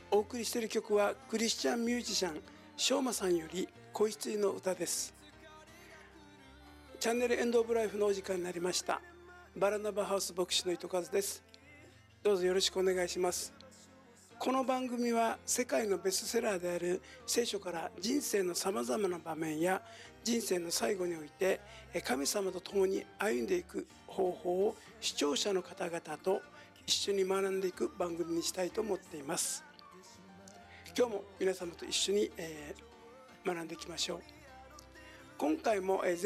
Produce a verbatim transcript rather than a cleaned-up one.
お送りしている曲はクリスチャンミュージシャンしょうまさんより子羊の歌です。チャンネルエンドオブライフのお時間になりました。バラナバハウス牧師の糸数です。どうぞよろしくお願いします。この番組は世界のベストセラーである聖書から人生のさまざまな場面や人生の最後において神様と共に歩んでいく方法を視聴者の方々と一緒に学んでいく番組にしたいと思っています。今日も皆様と一緒に、えー、学んでいきましょう。今回も、えー